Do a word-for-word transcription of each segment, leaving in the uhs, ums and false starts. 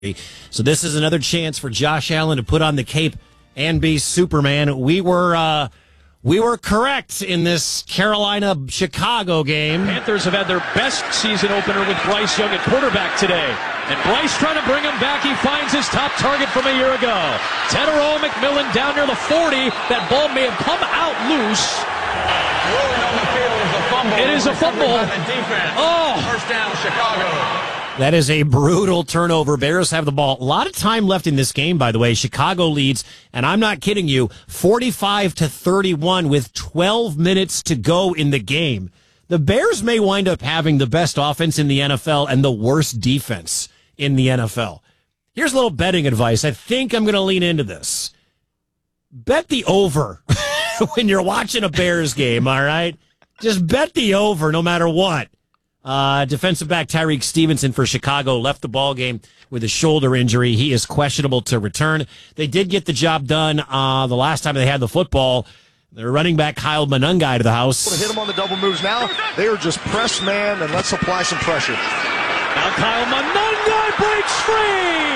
So this is another chance for Josh Allen to put on the cape and be Superman. We were uh, we were correct in this Carolina-Chicago game. Panthers have had their best season opener with Bryce Young at quarterback today. And Bryce trying to bring him back. He finds his top target from a year ago. Tetairoa McMillan down near the forty. That ball may have come out loose. Rolling on the field is a fumble. It is a fumble. Oh. First down, Chicago. That is a brutal turnover. Bears have the ball. A lot of time left in this game, by the way. Chicago leads, and I'm not kidding you, forty-five to thirty-one with twelve minutes to go in the game. The Bears may wind up having the best offense in the N F L and the worst defense in the N F L. Here's a little betting advice. I think I'm going to lean into this. Bet the over when you're watching a Bears game, all right? Just bet the over no matter what. Uh, defensive back Tyreek Stevenson for Chicago left the ball game with a shoulder injury. He is questionable to return. They did get the job done uh, the last time they had the football. Their running back Kyle Monangai to the house. Hit him on the double moves now. They are just press man, and let's apply some pressure. Now Kyle Monangai breaks free.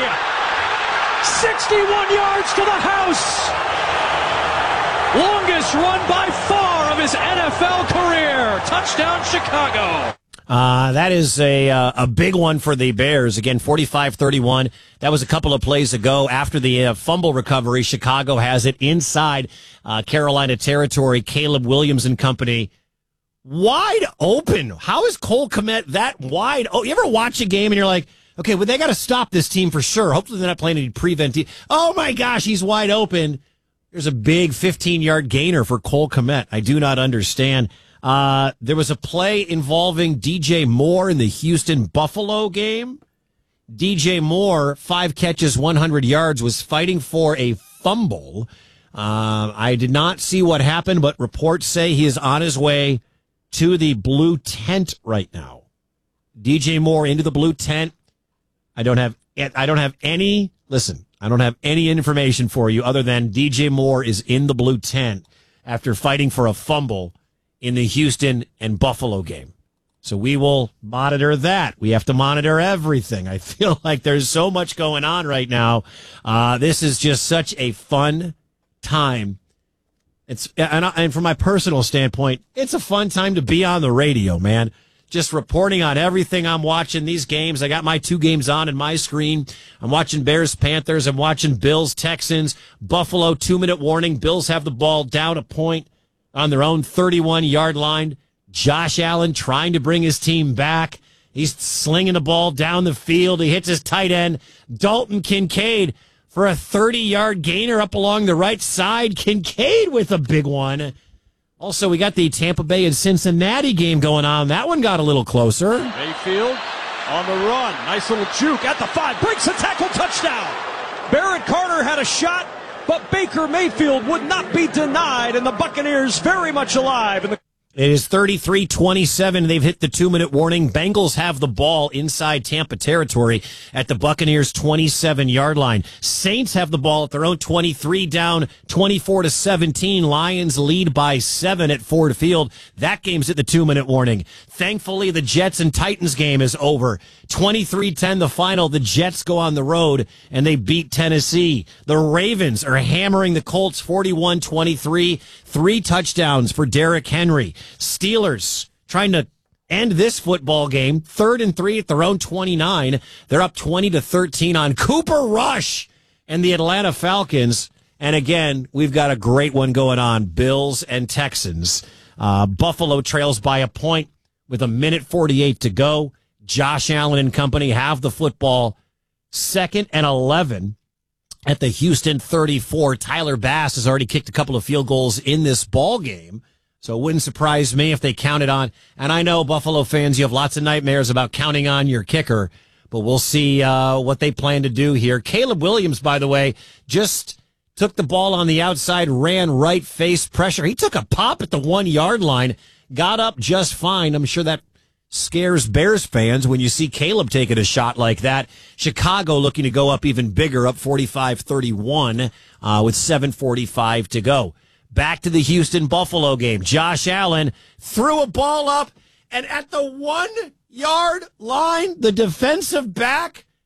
sixty-one yards to the house. Longest run by far of his N F L career. Touchdown Chicago. Uh, that is a uh, a big one for the Bears. Again, forty-five thirty-one. That was a couple of plays ago. After the uh, fumble recovery, Chicago has it inside uh, Carolina territory. Caleb Williams and company wide open. How is Cole Kmet that wide? Oh, you ever watch a game and you're like, okay, well, they got to stop this team for sure. Hopefully they're not playing any prevent. Oh, my gosh, he's wide open. There's a big fifteen-yard gainer for Cole Kmet. I do not understand. Uh, there was a play involving D J Moore in the Houston-Buffalo game. D J Moore, five catches, one hundred yards, was fighting for a fumble. Uh, I did not see what happened, but reports say he is on his way to the blue tent right now. D J Moore into the blue tent. I don't have, I don't have any, listen, I don't have any information for you other than D J Moore is in the blue tent after fighting for a fumble in the Houston and Buffalo game. So we will monitor that. We have to monitor everything. I feel like there's so much going on right now. Uh, this is just such a fun time. It's and, and from my personal standpoint, it's a fun time to be on the radio, man. Just reporting on everything I'm watching these games. I got my two games on in my screen. I'm watching Bears, Panthers. I'm watching Bills, Texans, Buffalo, two-minute warning. Bills have the ball down a point on their own thirty-one-yard line. Josh Allen trying to bring his team back. He's slinging the ball down the field. He hits his tight end, Dalton Kincaid, for a thirty-yard gainer up along the right side. Kincaid with a big one. Also, we got the Tampa Bay and Cincinnati game going on. That one got a little closer. Mayfield on the run. Nice little juke at the five. Breaks a tackle, touchdown. Barrett Carter had a shot, but Baker Mayfield would not be denied, and the Buccaneers very much alive. And the It is thirty-three twenty-seven. They've hit the two-minute warning. Bengals have the ball inside Tampa territory at the Buccaneers' twenty-seven-yard line. Saints have the ball at their own twenty-three, down twenty-four to seventeen. Lions lead by seven at Ford Field. That game's at the two-minute warning. Thankfully, the Jets and Titans game is over. twenty-three ten the final. The Jets go on the road, and they beat Tennessee. The Ravens are hammering the Colts forty-one twenty-three. Three touchdowns for Derrick Henry. Steelers trying to end this football game. Third and three at their own twenty-nine. They're up twenty to thirteen on Cooper Rush and the Atlanta Falcons. And again, we've got a great one going on. Bills and Texans. Uh, Buffalo trails by a point with a minute forty-eight to go. Josh Allen and company have the football. Second and eleven at the Houston thirty-four. Tyler Bass has already kicked a couple of field goals in this ball game. So it wouldn't surprise me if they counted on, and I know Buffalo fans, you have lots of nightmares about counting on your kicker, but we'll see uh, what they plan to do here. Caleb Williams, by the way, just took the ball on the outside, ran right, face pressure. He took a pop at the one-yard line, got up just fine. I'm sure that scares Bears fans when you see Caleb taking a shot like that. Chicago looking to go up even bigger, up forty-five thirty-one uh, with seven forty-five to go. Back to the Houston-Buffalo game. Josh Allen threw a ball up, and at the one-yard line, the defensive back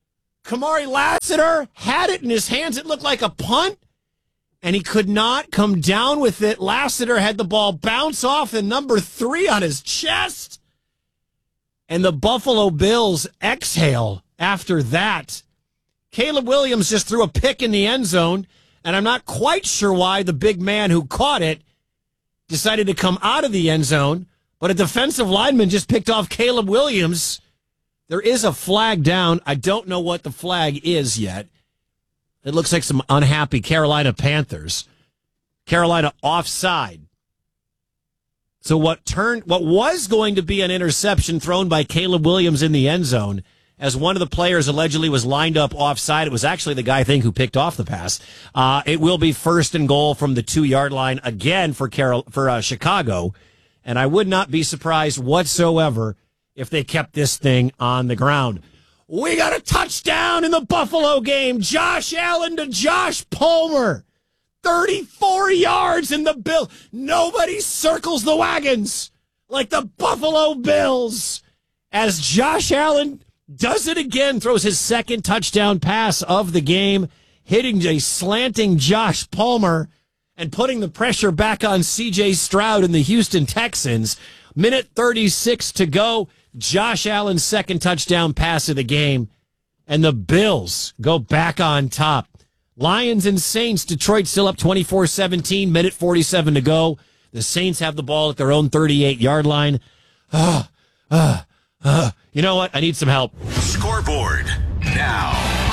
Kamari Lassiter had it in his hands. It looked like a punt, and he could not come down with it. Lassiter had the ball bounce off the number three on his chest, and the Buffalo Bills exhale after that. Caleb Williams just threw a pick in the end zone, and I'm not quite sure why the big man who caught it decided to come out of the end zone, but a defensive lineman just picked off Caleb Williams. There is a flag down. I don't know what the flag is yet. It looks like some unhappy Carolina Panthers. Carolina offside. So what turned, what was going to be an interception thrown by Caleb Williams in the end zone, as one of the players allegedly was lined up offside. It was actually the guy, I think, who picked off the pass. Uh, it will be first and goal from the two-yard line again for Carol, for uh, Chicago. And I would not be surprised whatsoever if they kept this thing on the ground. We got a touchdown in the Buffalo game. Josh Allen to Josh Palmer. thirty-four yards in the Bill. Nobody circles the wagons like the Buffalo Bills. As Josh Allen does it again, throws his second touchdown pass of the game, hitting a slanting Josh Palmer and putting the pressure back on C J Stroud and the Houston Texans. Minute thirty-six to go. Josh Allen's second touchdown pass of the game, and the Bills go back on top. Lions and Saints, Detroit still up twenty-four seventeen, minute forty-seven to go. The Saints have the ball at their own thirty-eight-yard line. Uh, uh, uh, you know what? I need some help. Scoreboard now.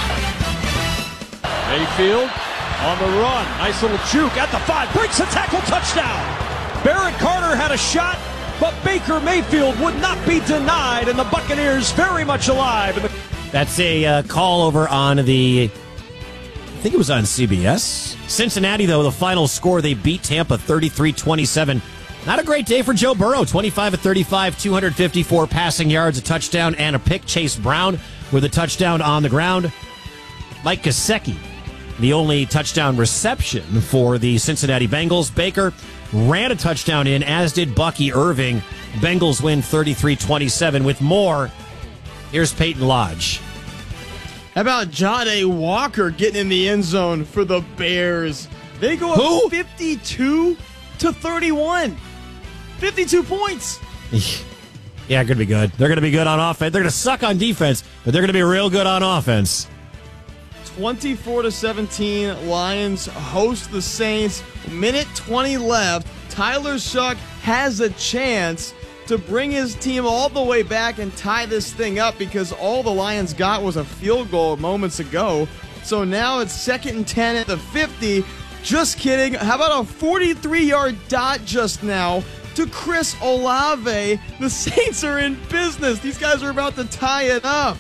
Mayfield on the run. Nice little juke at the five. Breaks the tackle, touchdown. Barrett Carter had a shot, but Baker Mayfield would not be denied, and the Buccaneers very much alive. That's a uh, call over on the, I think it was on C B S. Cincinnati, though, the final score, they beat Tampa thirty-three twenty-seven. Not a great day for Joe Burrow. twenty-five of thirty-five, two hundred fifty-four passing yards, a touchdown, and a pick. Chase Brown with a touchdown on the ground. Mike Gesicki, the only touchdown reception for the Cincinnati Bengals. Baker ran a touchdown in, as did Bucky Irving. Bengals win thirty-three twenty-seven. With more, here's Peyton Lodge. How about Jahdae Walker getting in the end zone for the Bears? They go up Who? fifty-two to thirty-one. fifty-two points. Yeah, going to be good. They're going to be good on offense. They're going to suck on defense, but they're going to be real good on offense. twenty-four to seventeen, Lions host the Saints. Minute twenty left. Tyler Shuck has a chance to bring his team all the way back and tie this thing up, because all the Lions got was a field goal moments ago. So now it's second and ten at the fifty. Just kidding. How about a forty-three-yard dot just now to Chris Olave? The Saints are in business. These guys are about to tie it up.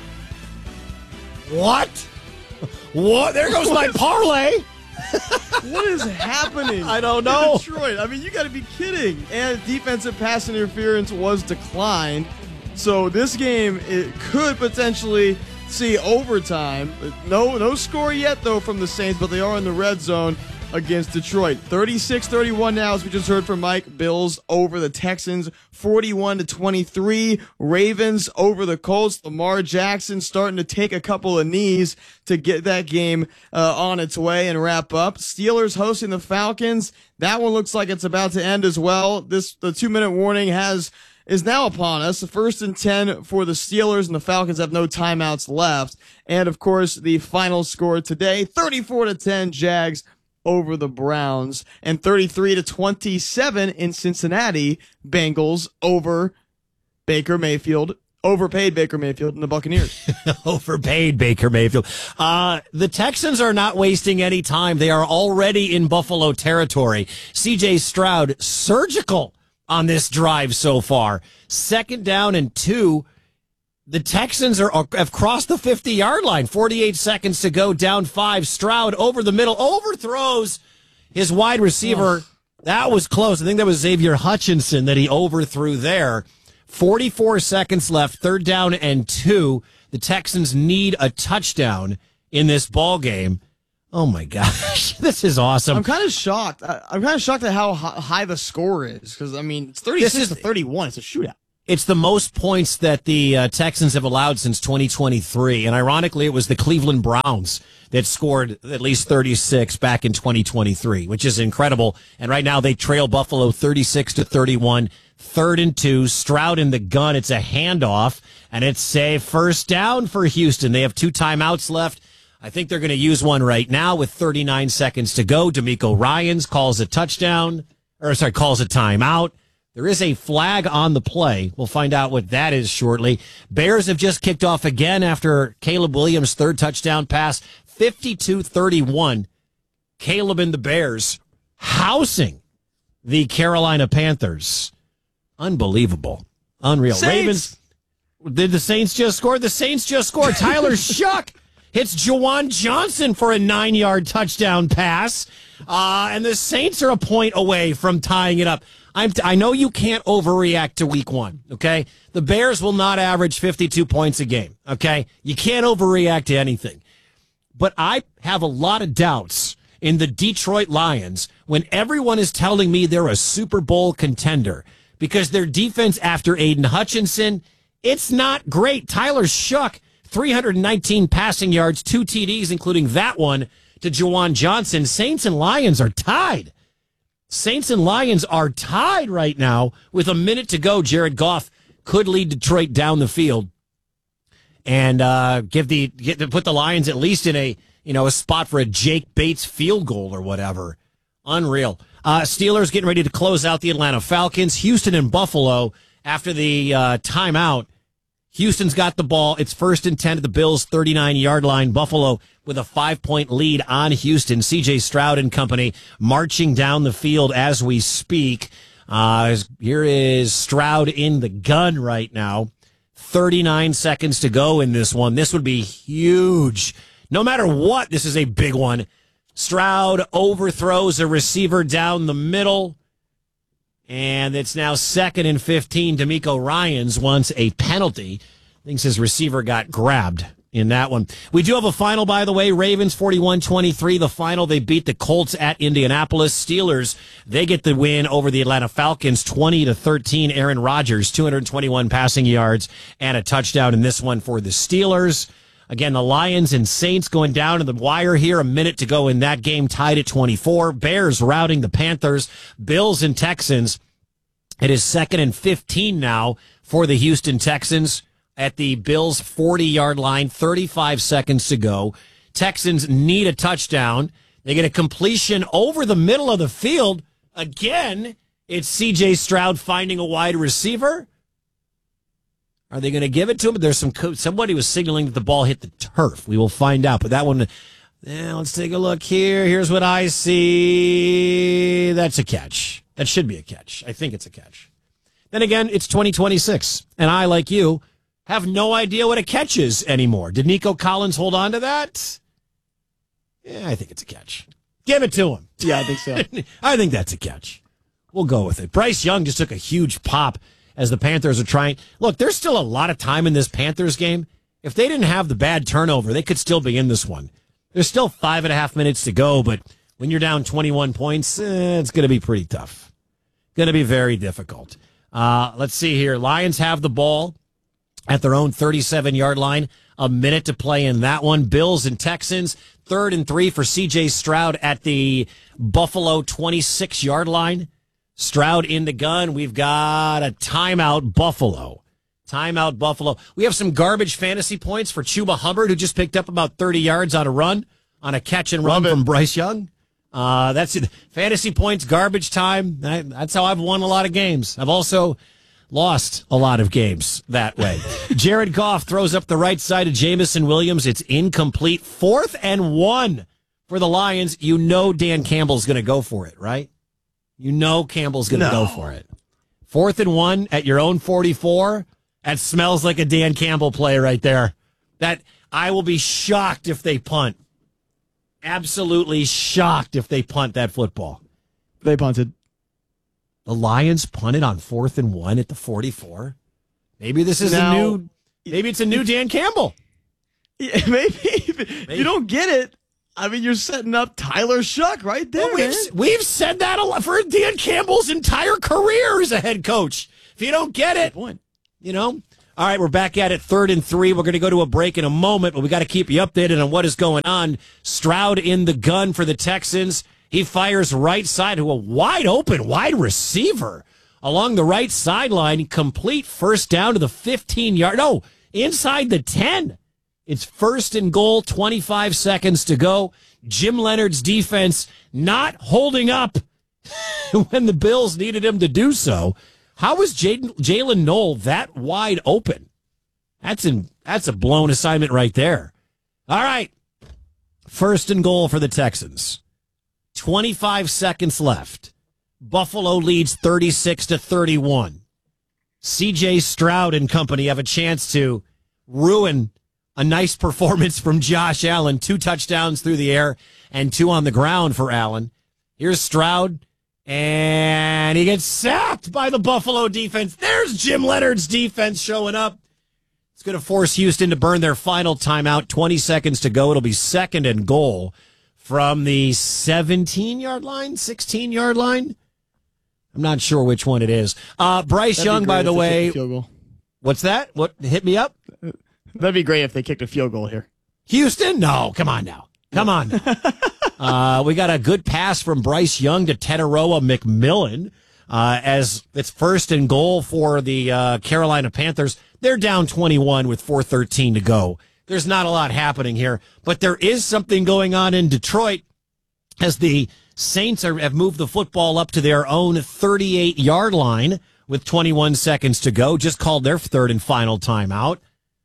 What? What? There goes my parlay. What is happening? I don't know. in Detroit. I mean, you got to be kidding. And defensive pass interference was declined. So this game, it could potentially see overtime. No, no score yet, though, from the Saints, but they are in the red zone against Detroit. thirty-six thirty-one now, as we just heard from Mike. Bills over the Texans, forty-one to twenty-three. Ravens over the Colts. Lamar Jackson starting to take a couple of knees to get that game uh, on its way and wrap up. Steelers hosting the Falcons. That one looks like it's about to end as well. This the two-minute warning has is now upon us. The first and ten for the Steelers, and the Falcons have no timeouts left. And, of course, the final score today, thirty-four to ten, Jags over the Browns, and thirty-three to twenty-seven in Cincinnati, Bengals over Baker Mayfield, overpaid Baker Mayfield and the Buccaneers. Overpaid Baker Mayfield. Uh, the Texans are not wasting any time. They are already in Buffalo territory. C J Stroud, surgical on this drive so far. Second down and two. The Texans are, are have crossed the fifty-yard line. forty-eight seconds to go, down five. Stroud over the middle, overthrows his wide receiver. Oh. That was close. I think that was Xavier Hutchinson that he overthrew there. forty-four seconds left, third down and two. The Texans need a touchdown in this ball game. Oh, my gosh. This is awesome. I'm kind of shocked. I, I'm kind of shocked at how high the score is, because, I mean, it's thirty-six is, to thirty-one. It's a shootout. It's the most points that the uh, Texans have allowed since twenty twenty-three. And ironically, it was the Cleveland Browns that scored at least thirty-six back in twenty twenty-three, which is incredible. And right now they trail Buffalo thirty-six to thirty-one, third and two. Stroud in the gun. It's a handoff, and it's a first down for Houston. They have two timeouts left. I think they're going to use one right now with thirty-nine seconds to go. D'Amico Ryans calls a touchdown, or sorry, calls a timeout. There is a flag on the play. We'll find out what that is shortly. Bears have just kicked off again after Caleb Williams' third touchdown pass, fifty-two thirty-one. Caleb and the Bears housing the Carolina Panthers. Unbelievable. Unreal. Saints. Ravens. Did the Saints just score? The Saints just scored. Tyler Shuck hits Jawan Johnson for a nine-yard touchdown pass. Uh, and the Saints are a point away from tying it up. I'm t- I know you can't overreact to week one, okay? The Bears will not average fifty-two points a game, okay? You can't overreact to anything. But I have a lot of doubts in the Detroit Lions when everyone is telling me they're a Super Bowl contender because their defense after Aiden Hutchinson, it's not great. Tyler Shuck, three hundred nineteen passing yards, two T Ds, including that one to Jawan Johnson. Saints and Lions are tied. Saints and Lions are tied right now with a minute to go. Jared Goff could lead Detroit down the field and uh, give the get to put the Lions at least in a you know a spot for a Jake Bates field goal or whatever. Unreal. Uh, Steelers getting ready to close out the Atlanta Falcons. Houston and Buffalo after the uh, timeout. Houston's got the ball. It's first and ten at the Bills' thirty-nine-yard line. Buffalo with a five-point lead on Houston. C J Stroud and company marching down the field as we speak. Uh, here is Stroud in the gun right now. thirty-nine seconds to go in this one. This would be huge. No matter what, this is a big one. Stroud overthrows a receiver down the middle. And it's now second and fifteen. D'Amico Ryans wants a penalty. Thinks his receiver got grabbed in that one. We do have a final, by the way. Ravens forty-one twenty-three. The final, they beat the Colts at Indianapolis. Steelers, they get the win over the Atlanta Falcons twenty to thirteen. Aaron Rodgers, two hundred twenty-one passing yards and a touchdown in this one for the Steelers. Again, the Lions and Saints going down to the wire here. A minute to go in that game, tied at twenty-four. Bears routing the Panthers. Bills and Texans. It is second and fifteen now for the Houston Texans at the Bills' forty-yard line. thirty-five seconds to go. Texans need a touchdown. They get a completion over the middle of the field. Again, it's C J Stroud finding a wide receiver. Are they going to give it to him? There's some co- somebody was signaling that the ball hit the turf. We will find out. But that one, yeah, let's take a look here. Here's what I see. That's a catch. That should be a catch. I think it's a catch. Then again, it's twenty twenty-six, and I, like you, have no idea what a catch is anymore. Did Nico Collins hold on to that? Yeah, I think it's a catch. Give it to him. Yeah, I think so. I think that's a catch. We'll go with it. Bryce Young just took a huge pop as the Panthers are trying. Look, there's still a lot of time in this Panthers game. If they didn't have the bad turnover, they could still be in this one. There's still five and a half minutes to go, but when you're down twenty-one points, eh, it's going to be pretty tough. Going to be very difficult. Uh, let's see here. Lions have the ball at their own thirty-seven-yard line. A minute to play in that one. Bills and Texans, third and three for C J Stroud at the Buffalo twenty-six-yard line. Stroud in the gun. We've got a timeout, Buffalo. Timeout, Buffalo. We have some garbage fantasy points for Chuba Hubbard, who just picked up about thirty yards on a run, on a catch and run from Bryce Young. Uh, that's it. Fantasy points, garbage time. That's how I've won a lot of games. I've also lost a lot of games that way. Jared Goff throws up the right side of Jamison Williams. It's incomplete. Fourth and one for the Lions. You know Dan Campbell's going to go for it, right? You know Campbell's going to No. go for it. Fourth and one at your own forty-four. That smells like a Dan Campbell play right there. That I will be shocked if they punt. Absolutely shocked if they punt that football. They punted. The Lions punted on fourth and one at the forty-four. Maybe this is Now, a new. Maybe it's a new Dan Campbell. Yeah, maybe if you don't get it, I mean, you're setting up Tyler Shuck right there, Well, we've, man. we've said that a lot for Dan Campbell's entire career as a head coach. If you don't get it, Good point. You know? All right, we're back at it, third and three. We're going to go to a break in a moment, but we got to keep you updated on what is going on. Stroud in the gun for the Texans. He fires right side to a wide open wide receiver along the right sideline. Complete first down to the fifteen-yard. No, inside the ten. It's first and goal, twenty-five seconds to go. Jim Leonard's defense not holding up when the Bills needed him to do so. How was Jalen Noel that wide open? That's in, that's a blown assignment right there. All right. First and goal for the Texans. twenty-five seconds left. Buffalo leads thirty-six to thirty-one. C J Stroud and company have a chance to ruin a nice performance from Josh Allen. Two touchdowns through the air and two on the ground for Allen. Here's Stroud. And he gets sacked by the Buffalo defense. There's Jim Leonard's defense showing up. It's going to force Houston to burn their final timeout. twenty seconds to go. It'll be second and goal from the seventeen-yard line, sixteen-yard line. I'm not sure which one it is. Uh, Bryce That'd Young, by the way. Field goal. What's that? What hit me up? That'd be great if they kicked a field goal here. Houston? No, come on now. Come on now. uh, we got a good pass from Bryce Young to Teteroa McMillan uh, as it's first and goal for the uh, Carolina Panthers. They're down twenty-one with four thirteen to go. There's not a lot happening here, but there is something going on in Detroit as the Saints are, have moved the football up to their own thirty-eight-yard line with twenty-one seconds to go. Just called their third and final timeout.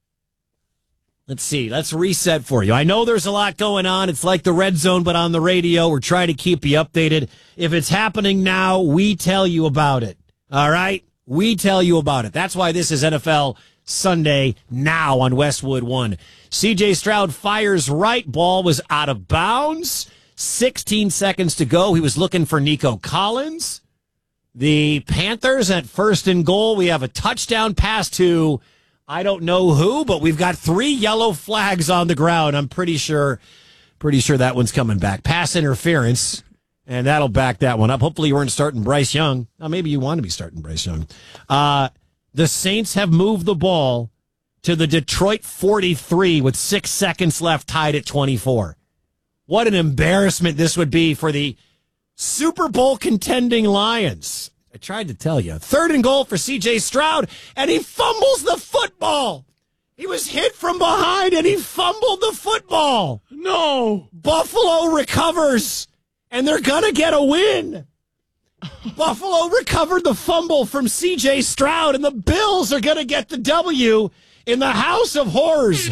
Let's see. Let's reset for you. I know there's a lot going on. It's like the red zone, but on the radio. We're trying to keep you updated. If it's happening now, we tell you about it. All right? We tell you about it. That's why this is N F L Sunday now on Westwood One. C J Stroud fires right. Ball was out of bounds. sixteen seconds to go. He was looking for Nico Collins. The Panthers at first and goal. We have a touchdown pass to I don't know who, but we've got three yellow flags on the ground. I'm pretty sure, pretty sure that one's coming back. Pass interference, and that'll back that one up. Hopefully you weren't starting Bryce Young. Oh, maybe you want to be starting Bryce Young. Uh, the Saints have moved the ball to the Detroit forty-three with six seconds left, tied at twenty-four. What an embarrassment this would be for the Super Bowl contending Lions. I tried to tell you. Third and goal for C J Stroud, and he fumbles the football. He was hit from behind, and he fumbled the football. No. Buffalo recovers, and they're going to get a win. Buffalo recovered the fumble from C J Stroud, and the Bills are going to get the W in the House of Horrors.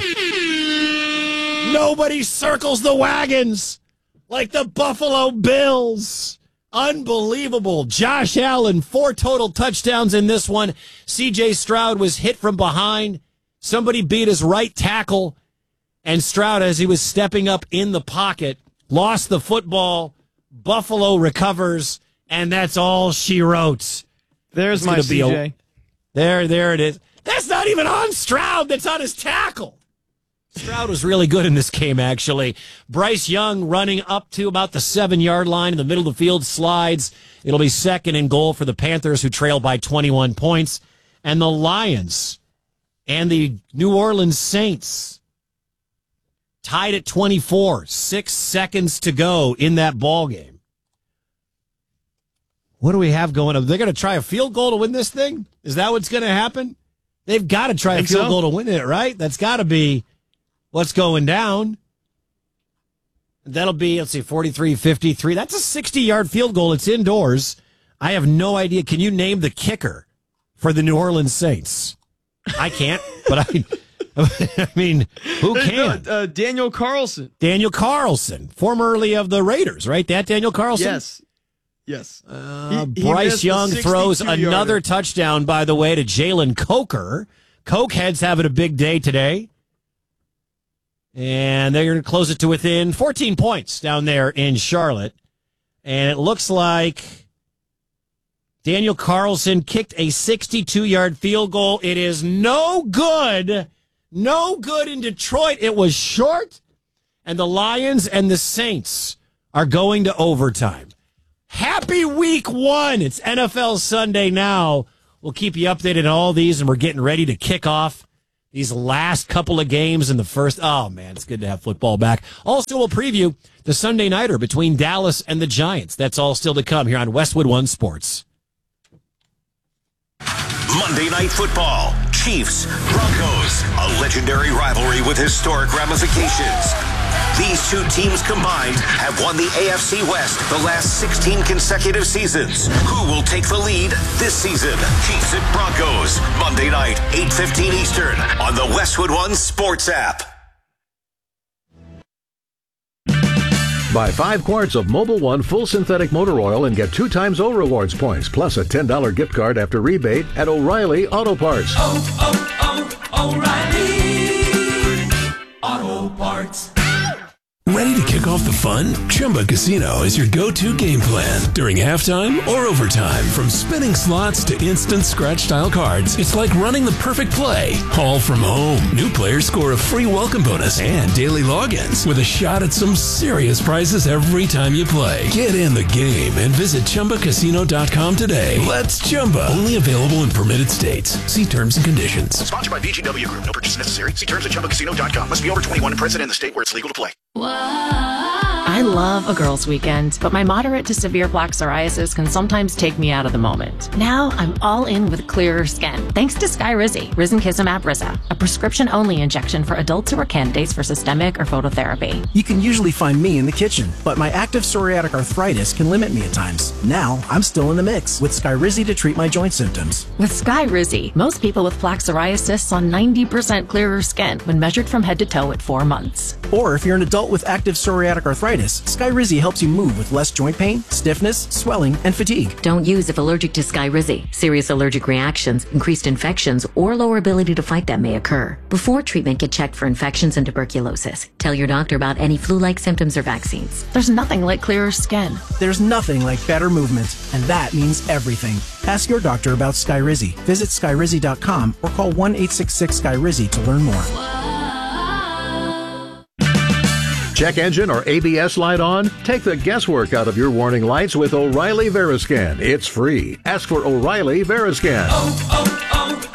Nobody circles the wagons like the Buffalo Bills. Unbelievable. Josh Allen, four total touchdowns in this one. C J Stroud was hit from behind. Somebody beat his right tackle. And Stroud, as he was stepping up in the pocket, lost the football. Buffalo recovers. And that's all she wrote. There's It's my gonna C be J. a- there, there it is. That's not even on Stroud. That's on his tackle. Stroud was really good in this game, actually. Bryce Young running up to about the seven-yard line in the middle of the field, slides. It'll be second and goal for the Panthers, who trail by twenty-one points. And the Lions and the New Orleans Saints tied at twenty-four. Six seconds to go in that ball game. What do we have going on? They're going to try a field goal to win this thing? Is that what's going to happen? They've got to try a Think field so? goal to win it, right? That's got to be what's going down. That'll be, let's see, forty-three fifty-three. That's a sixty-yard field goal. It's indoors. I have no idea. Can you name the kicker for the New Orleans Saints? I can't, but I, I mean, who can? Uh, uh, Daniel Carlson. Daniel Carlson, formerly of the Raiders, right? That Daniel Carlson? Yes. Yes. Uh, He- he Bryce missed a Young throws sixty-two-yarder. another touchdown, by the way, to Jalen Coker. Cokehead's having a big day today. And they're going to close it to within fourteen points down there in Charlotte. And it looks like Daniel Carlson kicked a sixty-two-yard field goal. It is no good. No good in Detroit. It was short. And the Lions and the Saints are going to overtime. Happy week one. It's N F L Sunday now. We'll keep you updated on all these, and we're getting ready to kick off these last couple of games in the first. Oh, man, it's good to have football back. Also, we'll preview the Sunday nighter between Dallas and the Giants. That's all still to come here on Westwood One Sports. Monday Night Football, Chiefs, Broncos, a legendary rivalry with historic ramifications. These two teams combined have won the A F C West the last sixteen consecutive seasons. Who will take the lead this season? Chiefs and Broncos, Monday night, eight fifteen Eastern on the Westwood One Sports app. Buy five quarts of Mobil One full synthetic motor oil and get two times O Rewards points, plus a ten dollars gift card after rebate at O'Reilly Auto Parts. Oh, oh, oh, O'Reilly Auto Parts. Ready to kick off the fun? Chumba Casino is your go-to game plan during halftime or overtime. From spinning slots to instant scratch-style cards, it's like running the perfect play, all from home. New players score a free welcome bonus and daily logins with a shot at some serious prizes every time you play. Get in the game and visit Chumba Casino dot com today. Let's Chumba. Only available in permitted states. See terms and conditions. Sponsored by B G W Group. No purchase necessary. See terms at Chumba Casino dot com. Must be over twenty-one and present in the state where it's legal to play. I love a girls' weekend, but my moderate to severe plaque psoriasis can sometimes take me out of the moment. Now I'm all in with clearer skin, thanks to Skyrizi, Risankizumab Riza, a prescription-only injection for adults who are candidates for systemic or phototherapy. You can usually find me in the kitchen, but my active psoriatic arthritis can limit me at times. Now I'm still in the mix with Skyrizi to treat my joint symptoms. With Skyrizi, most people with plaque psoriasis saw ninety percent clearer skin when measured from head to toe at four months. Or if you're an adult with active psoriatic arthritis, Skyrizi helps you move with less joint pain, stiffness, swelling, and fatigue. Don't use if allergic to Skyrizi. Serious allergic reactions, increased infections, or lower ability to fight them may occur. Before treatment, get checked for infections and tuberculosis. Tell your doctor about any flu-like symptoms or vaccines. There's nothing like clearer skin. There's nothing like better movement, and that means everything. Ask your doctor about Skyrizi. Visit Skyrizi dot com or call one eight six six Skyrizi to learn more. Check engine or A B S light on? Take the guesswork out of your warning lights with O'Reilly Veriscan. It's free. Ask for O'Reilly Veriscan. Oh,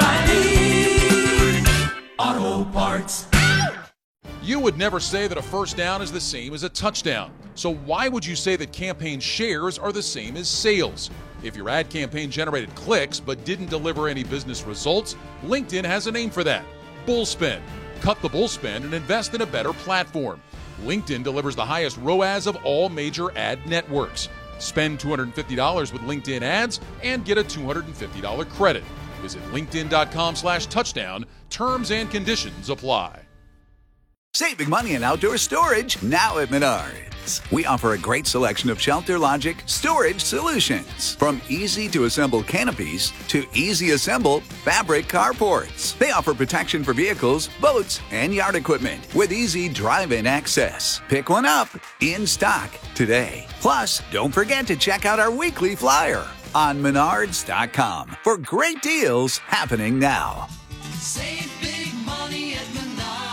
oh, oh, O'Reilly Auto Parts. You would never say that a first down is the same as a touchdown. So why would you say that campaign shares are the same as sales? If your ad campaign generated clicks but didn't deliver any business results, LinkedIn has a name for that. Bullspend. Cut the bullspend and invest in a better platform. LinkedIn delivers the highest R O A S of all major ad networks. Spend two hundred fifty dollars with LinkedIn ads and get a two hundred fifty dollars credit. Visit linkedin.com slash touchdown. Terms and conditions apply. Saving money in outdoor storage now at Menards. We offer a great selection of Shelter Logic storage solutions. From easy-to-assemble canopies to easy-assemble fabric carports. They offer protection for vehicles, boats, and yard equipment with easy drive-in access. Pick one up in stock today. Plus, don't forget to check out our weekly flyer on menards dot com for great deals happening now. Save big money at Menards.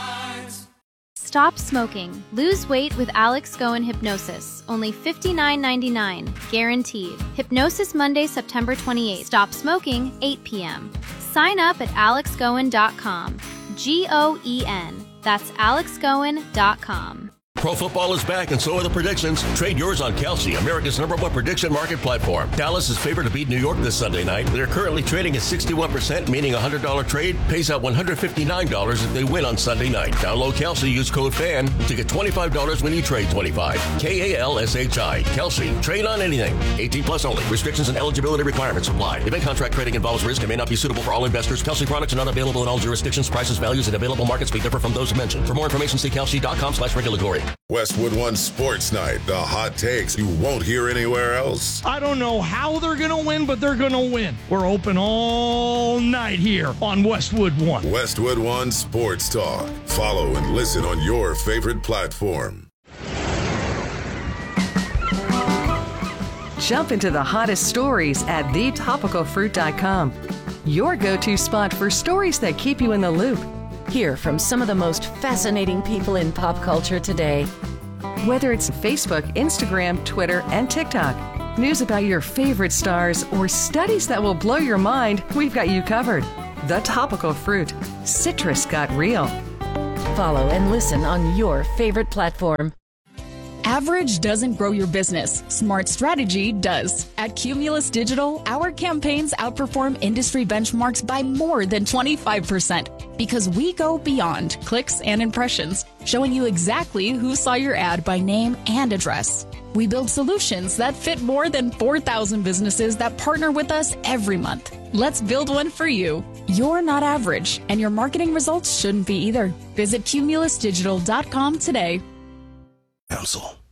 Stop smoking. Lose weight with Alex Goen Hypnosis. Only fifty-nine ninety-nine. Guaranteed. Hypnosis Monday, September twenty-eighth. Stop smoking, eight p.m. Sign up at alex goen dot com. G O E N. That's alex goen dot com. Pro football is back, and so are the predictions. Trade yours on Kelsey, America's number one prediction market platform. Dallas is favored to beat New York this Sunday night. They're currently trading at sixty-one percent, meaning a one hundred dollars trade pays out one hundred fifty-nine dollars if they win on Sunday night. Download Kelsey, use code FAN to get twenty-five dollars when you trade twenty-five dollars. K A L S H I. Kelsey. Trade on anything. eighteen plus only. Restrictions and eligibility requirements apply. Event contract trading involves risk and may not be suitable for all investors. Kelsey products are not available in all jurisdictions. Prices, values, and available markets may differ from those mentioned. For more information, see kelsey.com slash regulatory. Westwood One Sports Night. The hot takes you won't hear anywhere else. I don't know how they're going to win, but they're going to win. We're open all night here on Westwood One. Westwood One Sports Talk. Follow and listen on your favorite platform. Jump into the hottest stories at the topical fruit dot com. Your go-to spot for stories that keep you in the loop. Hear from some of the most fascinating people in pop culture today. Whether it's Facebook, Instagram, Twitter, and TikTok, News about your favorite stars or studies that will blow your mind, we've got you covered. The Topical Fruit. Citrus got real. Follow and listen on your favorite platform. Average doesn't grow your business. Smart strategy does. At Cumulus Digital, our campaigns outperform industry benchmarks by more than twenty-five percent because we go beyond clicks and impressions, showing you exactly who saw your ad by name and address. We build solutions that fit more than four thousand businesses that partner with us every month. Let's build one for you. You're not average, and your marketing results shouldn't be either. Visit cumulus digital dot com today. Council.